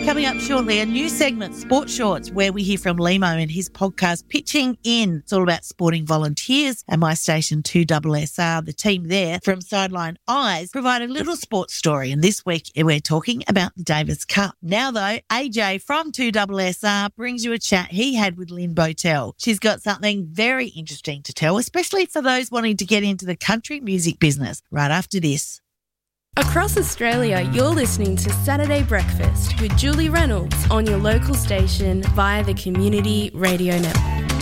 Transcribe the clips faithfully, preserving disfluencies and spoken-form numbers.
Coming up shortly, a new segment, Sports Shorts, where we hear from Limo and his podcast, Pitching In. It's all about sporting volunteers, and my station two S S R, the team there from Sideline Eyes, provide a little sports story. And this week, we're talking about the Davis Cup. Now, though, A J from two S S R brings you a chat he had with Lynn Botel. She's got something very interesting to tell, especially for those wanting to get into the country music business, right after this. Across Australia, you're listening to Saturday Breakfast with Julie Reynolds on your local station via the Community Radio Network.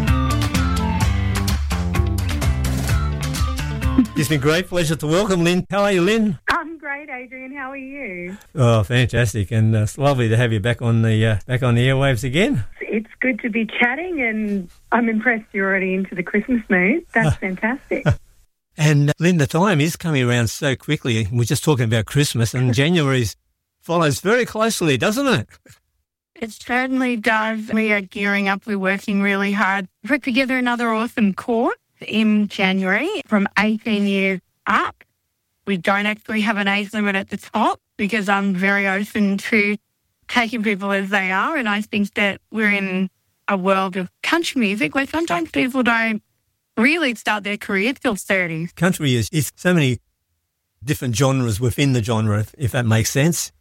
It's been a great pleasure to welcome Lynn. How are you, Lynn? I'm great, Adrian. How are you? Oh, fantastic, and uh, it's lovely to have you back on the uh, back on the airwaves again. It's good to be chatting, and I'm impressed you're already into the Christmas mood. That's fantastic. And, uh, Lynn, the time is coming around so quickly. We're just talking about Christmas, and January follows very closely, doesn't it? It certainly does. We are gearing up. We're working really hard. We put together another awesome course in January from eighteen years up. We don't actually have an age limit at the top because I'm very open to taking people as they are, and I think that we're in a world of country music where sometimes people don't really start their career till thirty. Country is, is so many different genres within the genre, if, if that makes sense.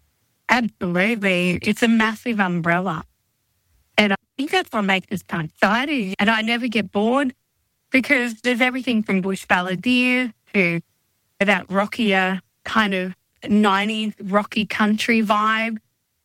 Absolutely. It's a massive umbrella. And I think that's what makes this kind of exciting. And I never get bored because there's everything from bush balladeers to that rockier kind of nineties rocky country vibe.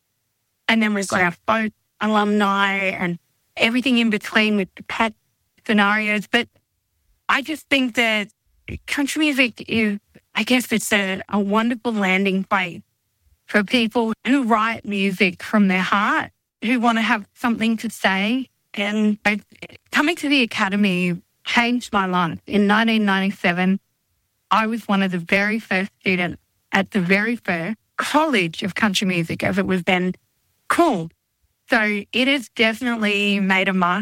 And then we've got our folk alumni and everything in between with the pet scenarios. But I just think that country music is, I guess it's a, a wonderful landing place for people who write music from their heart, who want to have something to say. And I, coming to the Academy changed my life. In nineteen ninety-seven, I was one of the very first students at the very first College of Country Music, as it was then called. So it has definitely made a mark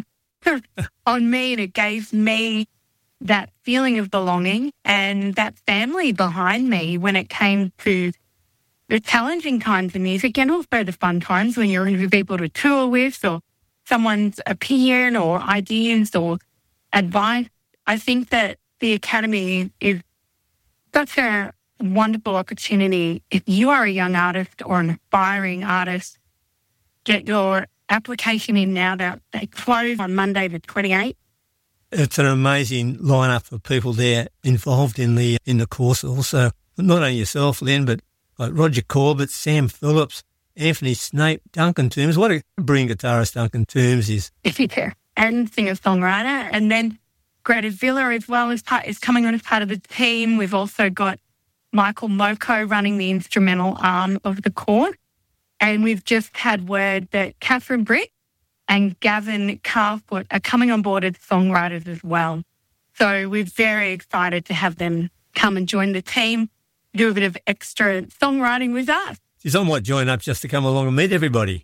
on me, and it gave me that feeling of belonging and that family behind me when it came to the challenging times of music and also the fun times when you're with people to tour with or someone's opinion or ideas or advice. I think that the Academy is such a wonderful opportunity. If you are a young artist or an aspiring artist, get your application in now. That they close on Monday the twenty-eighth. It's an amazing lineup of people there involved in the in the course. Also, not only yourself, Lynn, but like Roger Corbett, Sam Phillips, Anthony Snape, Duncan Toombs. What a brilliant guitarist Duncan Toombs is. Yeah, and singer-songwriter. And then Greta Villa as well is, part, is coming on as part of the team. We've also got Michael Moko running the instrumental arm of the course. And we've just had word that Catherine Britt and Gavin Carfoot are coming on board as songwriters as well. So we're very excited to have them come and join the team, do a bit of extra songwriting with us. Geez, I might join up just to come along and meet everybody.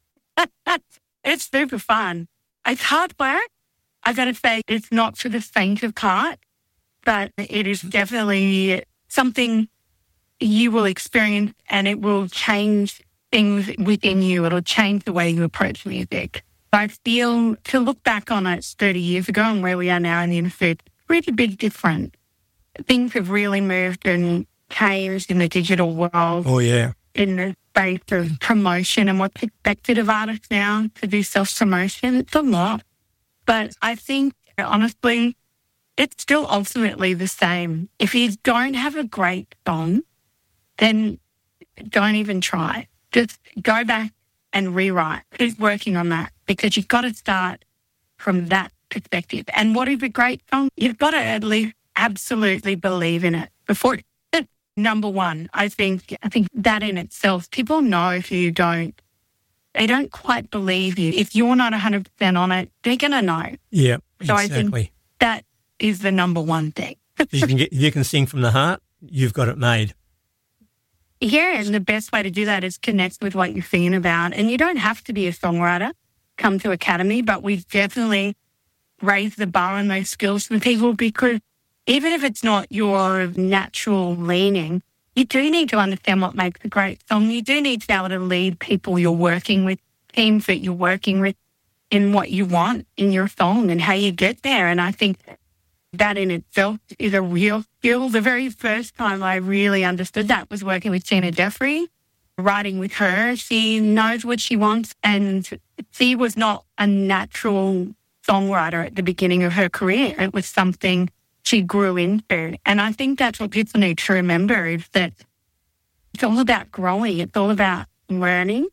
It's super fun. It's hard work. I've got to say, it's not for the faint of heart, but it is definitely something you will experience, and it will change things within you. It'll change the way you approach music. I feel to look back on it thirty years ago and where we are now in the industry, it's pretty big different. Things have really moved and changed in the digital world. Oh, yeah. In the space of promotion and what's expected of artists now to do self-promotion. It's a lot. But I think, honestly, it's still ultimately the same. If you don't have a great song, then don't even try. Just go back and rewrite. Who's working on that? Because you've got to start from that perspective. And what is a great song? You've got to at least absolutely believe in it before. Number one, I think, I think that in itself, people know if you don't, they don't quite believe you. If you're not one hundred percent on it, they're going to know. Yeah, so exactly. I think that is the number one thing. you, can get, you can sing from the heart, you've got it made. Yeah, and the best way to do that is connect with what you're singing about. And you don't have to be a songwriter, come to Academy, but we've definitely raised the bar on those skills for people, because even if it's not your natural leaning, you do need to understand what makes a great song. You do need to be able to lead people you're working with, teams that you're working with, in what you want in your song and how you get there. And I think that in itself is a real skill. The very first time I really understood that was working with Gina Jeffrey, writing with her. She knows what she wants, and she was not a natural songwriter at the beginning of her career. It was something she grew into. And I think that's what people need to remember, is that it's all about growing. It's all about learning.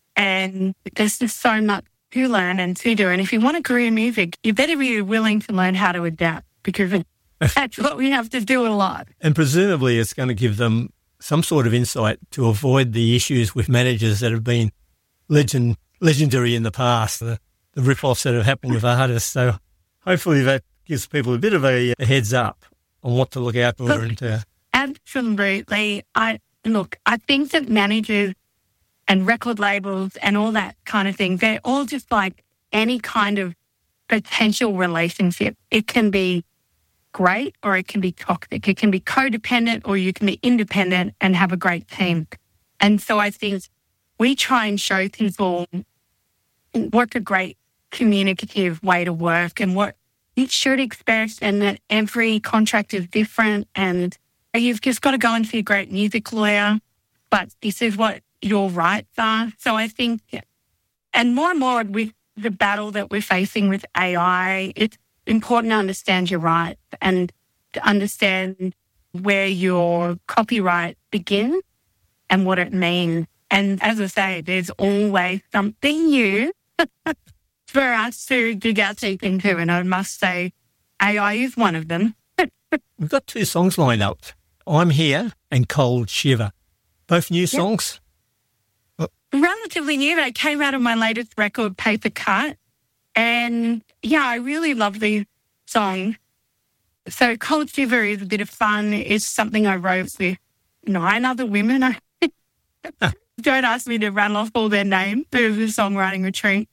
And there's just so much to learn and to do. And if you want a career in music, you better be willing to learn how to adapt, because that's what we have to do a lot. And presumably it's going to give them some sort of insight to avoid the issues with managers that have been legend legendary in the past, the, the rip-offs that have happened with artists. So hopefully that gives people a bit of a, a heads up on what to look out for. Look, and, uh, absolutely. I Look, I think that managers and record labels and all that kind of thing, they're all just like any kind of potential relationship. It can be great or it can be toxic. It can be codependent or you can be independent and have a great team. And so I think we try and show people what a great communicative way to work and what you should expect, and that every contract is different, and you've just got to go and see a great music lawyer, but this is what your rights are. So I think, and more and more with the battle that we're facing with A I, it's important to understand your rights and to understand where your copyright begins and what it means. And as I say, there's always something new for us to dig our teeth into. And I must say, A I is one of them. We've got two songs lined up, I'm Here and Cold Shiver. Both new songs? Yep. Relatively new. They came out of my latest record, Paper Cut. And yeah, I really love these songs. So Cold Shiver is a bit of fun. It's something I wrote with nine other women. I don't ask me to run off all their names. There was a songwriting retreat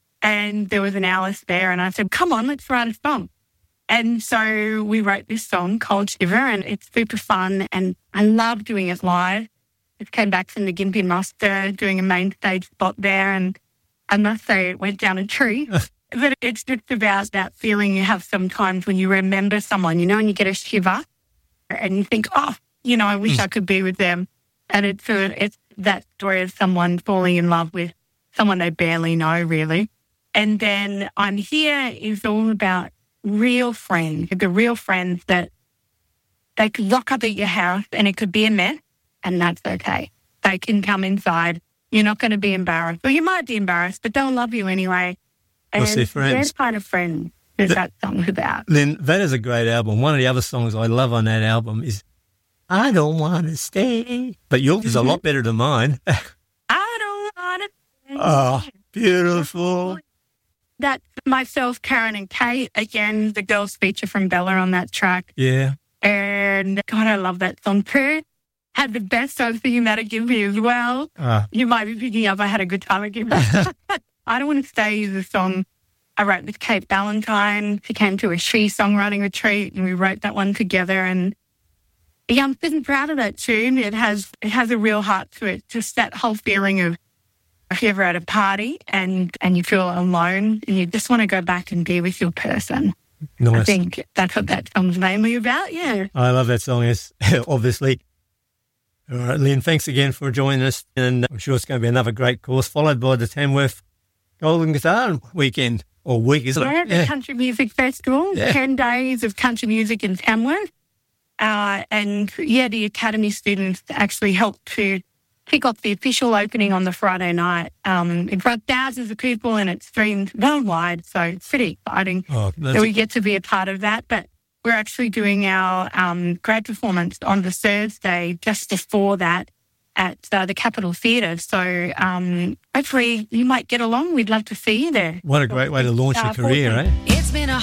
and there was an Alice there, and I said, come on, let's write a song. And so we wrote this song, Cold Shiver, and it's super fun, and I love doing it live. It came back from the Gympie Muster, doing a main stage spot there, and I must say it went down a tree. But it's just about that feeling you have sometimes when you remember someone, you know, and you get a shiver and you think, oh, you know, I wish mm. I could be with them. And it's, a, it's that story of someone falling in love with someone they barely know, really. And then I'm Here is all about real friends, the real friends that they could lock up at your house and it could be a mess, and that's okay. They can come inside. You're not going to be embarrassed. Well, you might be embarrassed, but they'll love you anyway. And they're friends. They're kind of friends that, that song's about. Lynn, that is a great album. One of the other songs I love on that album is I Don't Want to Stay. But yours is a lot better than mine. I don't want to stay. Oh, beautiful. That's myself, Karen and Kate. Again, the girls feature from Bella on that track. Yeah. And God, I love that song too. Had the best time singing that at Gympie as well. Uh. You might be picking up I had a good time at Gympie. I Don't Want to Stay is a song I wrote with Kate Ballantyne. She came to a She songwriting retreat and we wrote that one together. And yeah, I'm super proud of that tune. It has it has a real heart to it. Just that whole feeling of if you're ever at a party and, and you feel alone and you just want to go back and be with your person. Nice. I think that's what that song's mainly about, yeah. I love that song, yes, obviously. All right, Lynn, thanks again for joining us. And I'm sure it's going to be another great course, followed by the Tamworth Golden Guitar Weekend, or week, isn't yeah, it? Yeah, the Country Music Festival, yeah. ten days of country music in Tamworth. Uh, and, yeah, the Academy students actually helped to kick off the official opening on the Friday night. Um, in front of thousands of people, and it's streamed worldwide, so it's pretty exciting oh, that we get to be a part of that. But we're actually doing our um, grad performance on the Thursday just before that at uh, the Capitol Theatre. So um, hopefully you might get along. We'd love to see you there. What a great way to launch uh, your career, eh? It's been a